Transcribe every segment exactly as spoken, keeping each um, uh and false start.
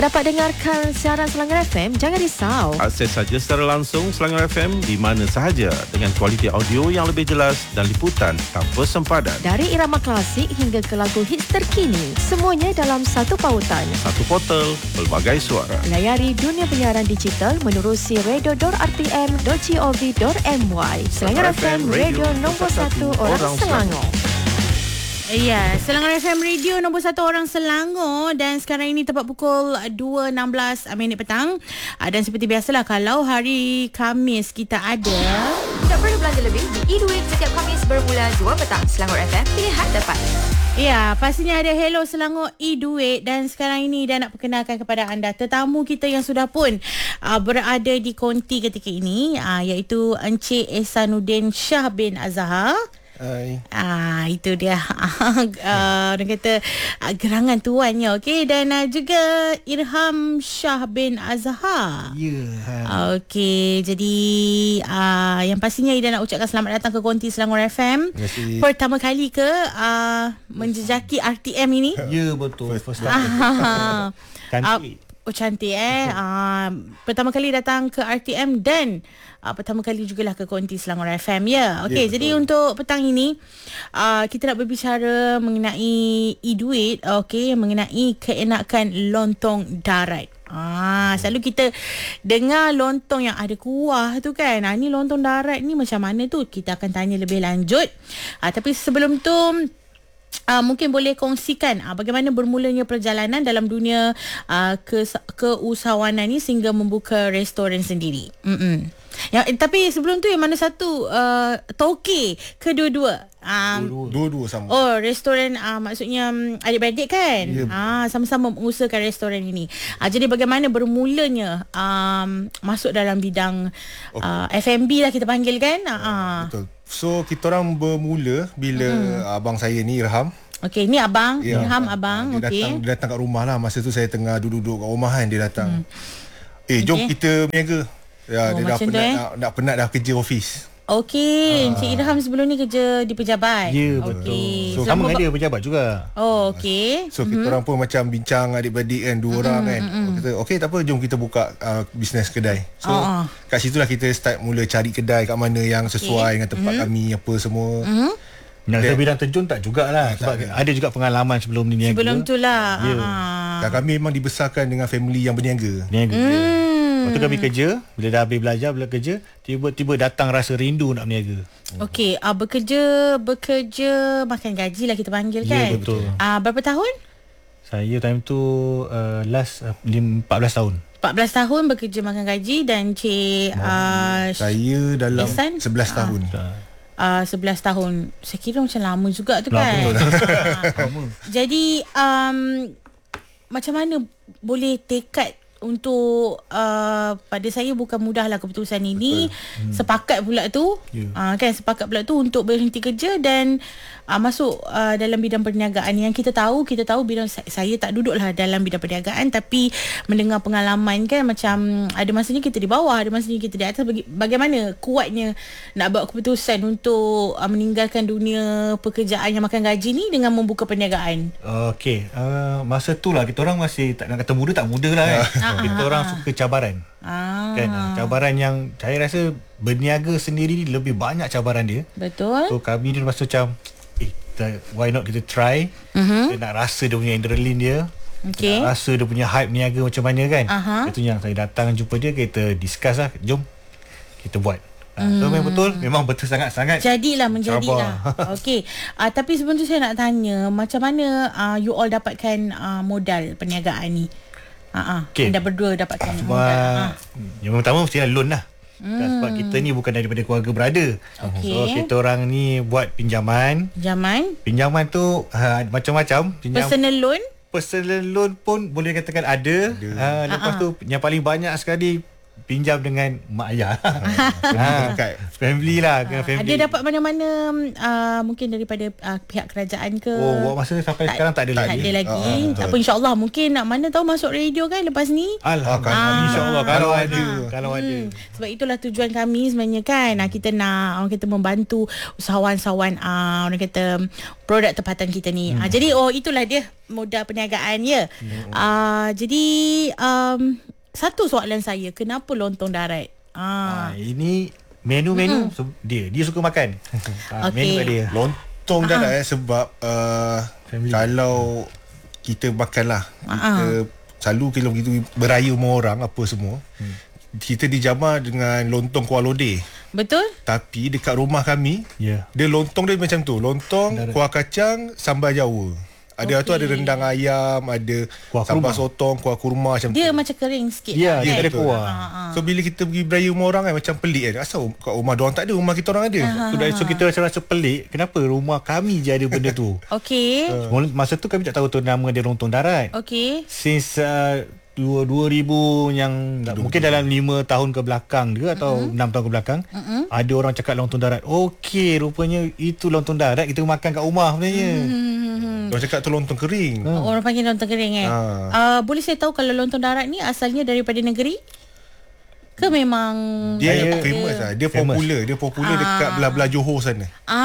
Dapat dengarkan siaran Selangor F M? Jangan risau. Akses saja secara langsung Selangor F M di mana sahaja dengan kualiti audio yang lebih jelas dan liputan tanpa sempadan. Dari irama klasik hingga ke lagu hits terkini, semuanya dalam satu pautan. Satu portal, pelbagai suara. Layari dunia penyiaran digital menerusi radio dot r t m dot gov dot m y. Selangor F M, radio nombor satu orang Selangor. Ya, Selangor F M Radio nombor satu orang Selangor. Dan sekarang ini tepat pukul dua enam belas minit petang. Dan seperti biasalah, kalau hari Khamis kita ada, tak perlu belanja lebih di e-duit setiap Khamis bermula dua petang. Selangor F M, pilihan tepat. ya, pastinya ada Hello Selangor e-duit. Dan sekarang ini dah nak perkenalkan kepada anda tetamu kita yang sudah pun uh, berada di konti ketika ini, uh, iaitu Encik Ehsanuddin Shah bin Azhar. Hai. Ah, itu dia. uh, orang kata uh, gerangan tuannya, okey. Dan uh, juga Irham Shah bin Azhar. Ya. Yeah, okey, jadi uh, yang pastinya Ida nak ucapkan selamat datang ke konti Selangor F M. Terima kasih. Pertama kali ke uh, menjejaki R T M ini? Ya, yeah, betul. First, first Cantik. Uh, Oh cantik eh uh, pertama kali datang ke R T M dan uh, pertama kali jugalah ke konti Selangor F M ya. Okey, yeah, jadi untuk petang ini uh, kita nak berbicara mengenai e-duit, okey, mengenai keenakan lontong darat. Ah, selalu kita dengar lontong yang ada kuah tu kan. Ah, ni lontong darat ni macam mana tu? Kita akan tanya lebih lanjut. Ah, tapi sebelum tu Uh, mungkin boleh kongsikan uh, bagaimana bermulanya perjalanan dalam dunia uh, ke keusahawanan ni sehingga membuka restoran sendiri. Mm-mm. Yang, eh, tapi sebelum tu yang mana satu uh, toke kedua-dua? Um, Dua-dua sama. Oh, restoran uh, maksudnya um, adik-beradik kan? Ya. Ah, sama-sama mengusahakan restoran ini. Uh, jadi bagaimana bermulanya um, masuk dalam bidang uh, F and B lah kita panggil kan? Uh, Betul. So kita orang bermula bila hmm. abang saya ni Irham. Okey, ni abang, ya, Irham abang, dia okey. datang, dia datang kat rumah lah. Masa tu saya tengah duduk-duduk kat rumah kan, dia datang. Hmm. Eh, jom okay. kita berniaga. Ya, oh, dia dah penat, eh? nak, nak penat dah kerja office. Okey, Ah. Encik Irham sebelum ni kerja di pejabat. Ya, okay. betul. So, Selama sama dengan ba- dia pejabat juga. Oh, okey. So kita mm-hmm. orang pun macam bincang adik-beradik kan, dua mm-hmm. orang kan. Mm-hmm. Kita okey tak apa, jom kita buka uh, bisnes kedai. So uh-uh. kat situlah kita start mula cari kedai kat mana yang sesuai okay. dengan tempat mm-hmm. kami apa semua. Mm-hmm. Nak kata bidang terjun tak jugalah, sebab tak ada juga pengalaman sebelum ni niaga. Sebelum tu lah. Ya. Uh-huh. Dan kami memang dibesarkan dengan family yang berniaga. Niaga. Hmm. Lepas tu kami kerja, bila dah habis belajar, bila kerja, tiba-tiba datang rasa rindu nak berniaga. Okey, uh, bekerja bekerja makan gaji lah kita panggil kan. Ya, betul. Uh, berapa tahun? Saya time tu uh, last uh, empat belas tahun. empat belas tahun bekerja makan gaji. Dan Cik uh, Saya dalam Ihsan? sebelas tahun. Uh, sebelas tahun. Saya kira macam lama juga tu lama, kan. betul. uh, jadi um, macam mana boleh tekad untuk uh, pada saya bukan mudahlah keputusan ini. Hmm. Sepakat pula tu yeah. uh, kan sepakat pula tu untuk berhenti kerja dan uh, masuk uh, dalam bidang perniagaan. Yang kita tahu kita tahu bidang saya tak duduklah dalam bidang perniagaan, tapi mendengar pengalaman kan macam ada masanya kita di bawah, ada masanya kita di atas. Baga- bagaimana kuatnya nak buat keputusan untuk uh, meninggalkan dunia pekerjaan yang makan gaji ni dengan membuka perniagaan? Okey, uh, masa tu lah kita orang masih tak nak kata muda, tak muda lah kan. Kita orang suka cabaran. Ah. Kan, cabaran yang saya rasa berniaga sendiri ni lebih banyak cabaran dia. Betul. So kami ni rasa macam eh, kita, why not kita try. Uh-huh. Kita nak rasa dia punya adrenaline dia. Okay. Nak rasa dia punya hype niaga macam mana kan. Uh-huh. Itu yang saya datang jumpa dia, kita discuss lah, jom kita buat. Hmm. So memang betul, memang betul sangat-sangat. Jadilah menjadilah. Okey. Uh, tapi sebelum tu saya nak tanya, macam mana uh, you all dapatkan uh, modal perniagaan ni? Ha ah. Okay. Anda berdua dapatkan Sebab modal. Ha. Yang pertama mestilah loan lah. Hmm. Sebab kita ni bukan daripada keluarga berada. Okay. So kita orang ni buat pinjaman. Pinjaman? Pinjaman tu uh, macam-macam. Pinjam, personal loan? Personal loan pun boleh katakan ada. ada. Uh, lepas uh-huh. tu yang paling banyak sekali pinjam dengan mak ayah. Ha. ha, family lah, kena family. Ada dapat mana-mana uh, mungkin daripada uh, pihak kerajaan ke? Oh, buat masa sampai tak, sekarang tak ada tak lagi. Tak ada lagi. Ah, tak apa, insya-Allah mungkin nak mana tahu masuk radio kan lepas ni. Alhamdulillah. Ah, InsyaAllah kalau kalau ada, ada. kalau ada. Hmm, sebab itulah tujuan kami sebenarnya kan. Nah, kita nak orang kita membantu usahawan-usahawan uh, orang kata produk tempatan kita ni. Hmm. Uh, jadi oh itulah dia modal perniagaan ya. Hmm. Uh, jadi um, satu soalan saya, kenapa lontong darat? Ah, Ha, ini menu-menu mm-hmm. dia dia suka makan. ha, Okey. Menu kat dia. Lontong dah lah eh, sebab uh, kalau kita makan lah, kita selalu kalau kita beraya rumah orang apa semua, hmm. kita dijamah dengan lontong kuah lodeh. betul? Tapi dekat rumah kami, Ya. dia lontong dia macam tu, lontong, Darat. kuah kacang, sambal Jawa. Ada Okey. tu ada rendang ayam, ada Kuah sambal kurma. sotong, kuah kurma macam Dia tu. macam kering sikit. Ya, lah, dia kan? tak ada betul. kuah. So bila kita pergi beraya rumah orang kan, macam pelik kan. Asal kat rumah diorang tak ada, rumah kita orang ada. So, dari so kita rasa, rasa pelik, kenapa rumah kami je ada benda tu. Okey. Mula- Masa tu kami tak tahu tu nama dia lontong darat. Okey. Since uh, dua, dua ribu yang Dua, mungkin dalam lima tahun ke belakang ke atau Mm-hmm. enam tahun ke belakang, ada orang cakap lontong darat. Okey, rupanya itu lontong darat kita makan kat rumah sebenarnya. Hmm. Diorang cakap tu lontong kering. Orang panggil lontong kering eh. Ha. Uh, boleh saya tahu kalau lontong darat ni asalnya daripada negeri? Ke memang Dia Saya- famous lah. Dia Famous. popular. Dia popular dekat belah-belah Johor sana.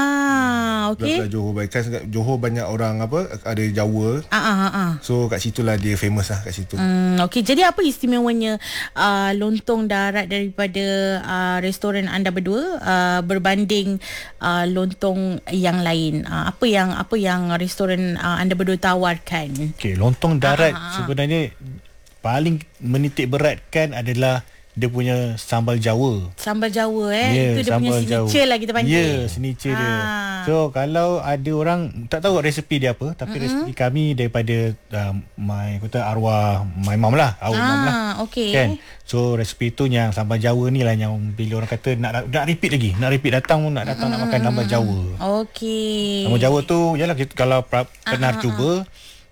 Ah, okey. Belah-belah Johor. Baik kan Johor banyak orang apa, ada Jawa. Ah ah ah, ah. So kat situlah dia famous lah kat situ. Hmm, okey. Jadi apa istimewanya uh, lontong darat daripada uh, restoran anda berdua uh, berbanding uh, lontong yang lain? Uh, apa yang apa yang restoran uh, anda berdua tawarkan? Okey, lontong darat Ah. sebenarnya paling menitik beratkan adalah dia punya sambal Jawa. Sambal Jawa eh. Ya, Itu dia punya sambal signature Jawa. lah kita panggil. Ya, signature dia. Ah. So kalau ada orang tak tahu resepi dia apa, tapi mm-hmm. resepi kami daripada uh, my kata arwah my mom lah, arwah Ah, mom lah. okey. Kan? So resepi tu yang sambal Jawa ni lah yang bila orang kata nak nak repeat lagi, nak repeat datang nak datang mm-hmm. nak makan sambal Jawa. Okey. Sambal Jawa tu yalah kita kalau pra, pernah ah, cuba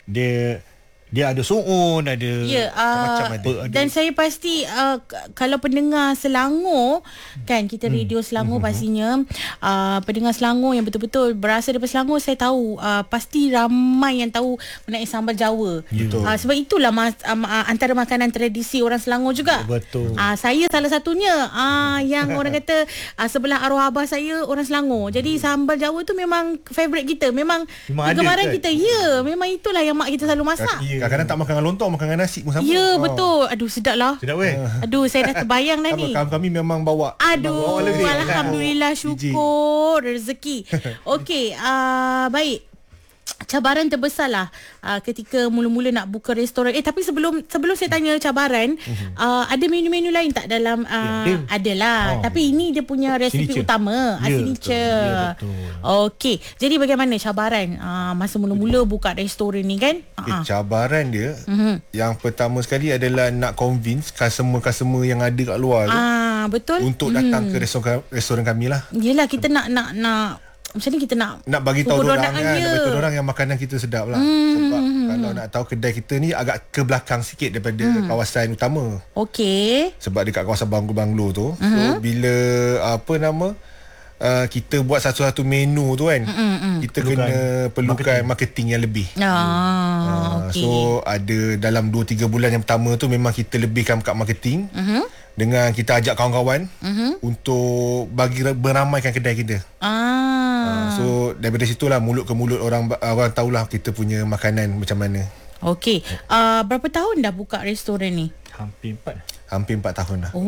dia dia ada suun, ada Ya, macam-macam uh, ada. dan saya pasti uh, k- kalau pendengar Selangor kan, kita radio Selangor Hmm. pastinya uh, pendengar Selangor yang betul-betul berasal daripada Selangor, saya tahu uh, pasti ramai yang tahu mengenai sambal Jawa. Betul. Uh, sebab itulah mas, uh, uh, antara makanan tradisi orang Selangor juga. Betul. Uh, saya salah satunya uh, yang orang kata uh, sebelah arwah abah saya orang Selangor. Jadi sambal Jawa tu memang favourite kita. Memang, Memang ada, kegemaran kan? kita. Ya, memang itulah yang mak kita selalu masak. Ya. Kadang-kadang tak makan dengan lontong, makan dengan nasi pun sama. Ya, Oh. betul. Aduh, sedap lah. Sedap weh. Aduh, saya dah terbayang dah Apa, ni. kami, kami memang bawa. Aduh, bawa lebih. Alhamdulillah, Oh, syukur rezeki. Okey, uh, baik. Cabaran terbesar lah uh, ketika mula-mula nak buka restoran. Eh, tapi sebelum sebelum saya tanya cabaran, uh, ada menu-menu lain tak dalam? Uh, Ya, ada. adalah. Oh. Tapi ini dia punya resipi Signature. utama. Ya, Signature. betul. Ya, betul. Okey, jadi bagaimana cabaran uh, masa mula-mula buka restoran ni kan? Okay, Uh-uh. cabaran dia, Mhm. yang pertama sekali adalah nak convince customer-customer yang ada kat luar tu Ah, betul. untuk datang ke restoran, restoran kami lah. Yelah, kita nak nak nak macam ni kita nak Nak bagi tahu pukul orang rodaan kan, dia. nak bagi tahu orang yang makanan kita sedap lah. Hmm. Sebab kalau nak tahu kedai kita ni agak ke belakang sikit daripada Hmm. kawasan utama. Okey. Sebab dekat kawasan banglo-banglo tu. Hmm. So bila apa nama uh, kita buat satu-satu menu tu kan, Hmm, kita Perlukan kena perlukan marketing. marketing yang lebih. Ah, Uh, okey. So ada dalam dua tiga bulan yang pertama tu memang kita lebihkan kat marketing. Mhm. Dengan kita ajak kawan-kawan Mhm. untuk bagi beramaikan kedai kita. Ah. Uh, so daripada situlah mulut ke mulut orang orang tahulah kita punya makanan macam mana. Okey. Uh, berapa tahun dah buka restoran ni? Hampir empat. Hampir empat tahun dah.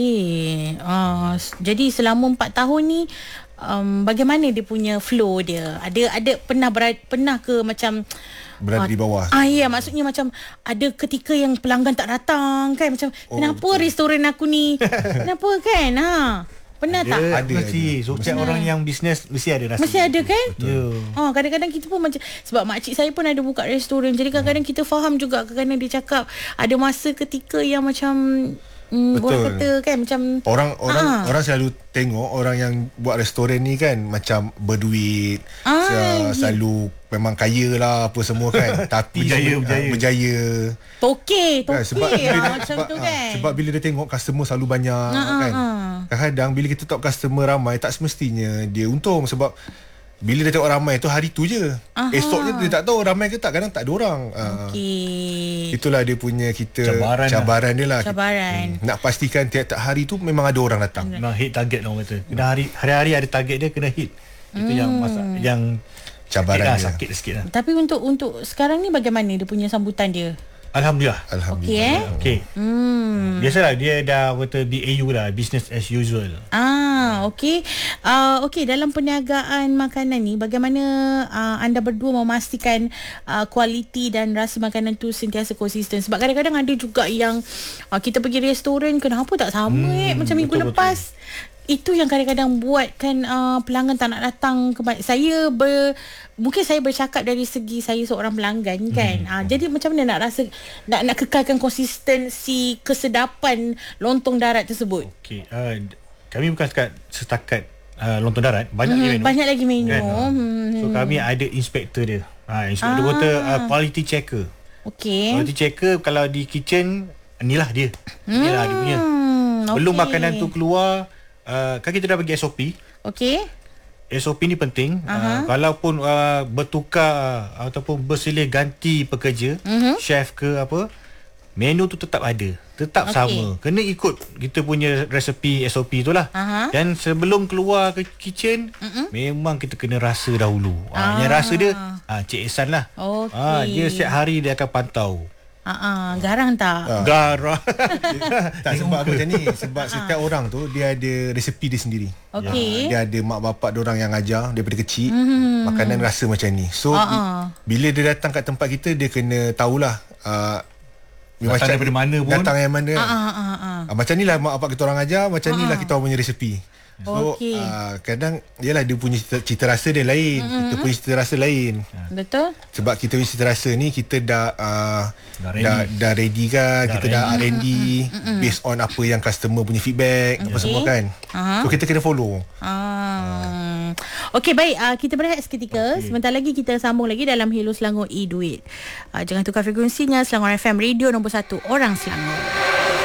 Okey. Uh, jadi selama empat tahun ni um, bagaimana dia punya flow dia? Ada ada pernah berada, pernah ke macam Berada ah, di bawah. Ah ya, maksudnya macam ada ketika yang pelanggan tak datang kan, macam oh, kenapa betul. restoran aku ni? Kenapa kan? Ha. Pernah tak? Ada, Ada, mesti. ada. So, setiap orang yang bisnes mesti ada rasa. Mesti ada kan? Ya. Oh, kadang-kadang kita pun macam, sebab makcik saya pun ada buka restoran. Jadi kadang-kadang kita faham juga, kadang-kadang dia cakap ada masa ketika yang macam mm, Betul. orang kata kan macam Orang orang Ah. orang selalu tengok orang yang buat restoran ni kan macam berduit, Ah, se- ya. selalu memang kaya lah apa semua kan. Tapi Berjaya, sebe- berjaya. ah, berjaya. toke, toke Kan, sebab bila ah, dia, macam sebab, tu ah, kan. sebab bila dia tengok customer selalu banyak Ah, ah, kan. ah. Kadang-kadang bila kita top customer ramai tak semestinya dia untung sebab bila dia tengok ramai tu hari tu je. Aha. Esoknya dia tak tahu ramai ke tak, kadang tak ada orang. Ah, Okey. itulah dia punya kita Cabaran lah. cabaran dia lah. Cabaran. Hmm, nak pastikan tiap-tiap hari tu memang ada orang datang. Memang hit target orang kata. Kena hari hari-hari ada target dia kena hit. Itu yang masa yang Cabaran sakit lah, dia. sakit sikit lah. Tapi untuk untuk sekarang ni bagaimana dia punya sambutan dia? Alhamdulillah. Alhamdulillah. Okey eh? Okey. Hmm. Biasalah dia dah kata B A U lah, business as usual. Ah, okey. Uh, okey, dalam perniagaan makanan ni bagaimana uh, anda berdua memastikan uh, kualiti dan rasa makanan tu sentiasa konsisten? Sebab kadang-kadang ada juga yang uh, kita pergi restoran kenapa tak sama hmm, eh macam minggu betul, lepas. Itu yang kadang-kadang buatkan uh, pelanggan tak nak datang ke saya ber mungkin saya bercakap dari segi saya seorang pelanggan kan. Hmm. Uh, jadi macam mana nak rasa nak nak kekalkan konsistensi kesedapan lontong darat tersebut? Okey. Uh, kami bukan setakat setakat uh, lontong darat, banyak Hmm, lagi menu. banyak lagi menu. Kan? Hmm. So kami ada inspektor dia. Ha, inspektor Ah. ah. kata uh, quality checker. Okey. Quality checker kalau di kitchen inilah dia. Inilah dia punya. Hmm, Belum okey. makanan tu keluar, uh, kan kita dah bagi S O P. Okey. S O P ni penting. Uh, kalaupun uh, bertukar uh, ataupun bersilih ganti pekerja, Mhm. chef ke apa, menu tu tetap ada. Tetap Okey. sama. Kena ikut kita punya resepi S O P tu lah. Aha. Dan sebelum keluar ke kitchen, Mm-mm. memang kita kena rasa dahulu. Ah. Ah. Yang rasa dia, ah, Cik Ihsan lah. Okey. Ah, dia setiap hari dia akan pantau. Ah, ah, garang tak? Ah. Garah. Tak, sebab apa macam ni? Sebab setiap orang tu dia ada resepi dia sendiri. Okey. Dia ada mak bapak dia orang yang ajar daripada kecil. Hmm. Makanan rasa macam ni. So Ah, bi- ah. bila dia datang kat tempat kita dia kena tahulah uh, Datang daripada mana pun. Datang yang mana. Ah, ah, ah, ah. Ah, macam ni lah mak bapak kita orang ajar, macam ni lah kita orang punya resepi. So Okey. uh, kadang yalah dia punya cita, cita rasa dia lain, mm-hmm. kita punya cita rasa lain. Betul? Sebab kita punya cita rasa ni kita dah uh, Dah ready. dah, dah ready kan, Dah kita dah R and D based on apa yang customer punya feedback apa semua kan. Aha. So kita kena follow. Ah. Okey, baik. Uh, kita berehat seketika. Okay. Sebentar lagi kita sambung lagi dalam Hello Selangor e-Duit. Uh, jangan tukar frekuensinya. Selangor F M Radio nombor satu, orang Selangor.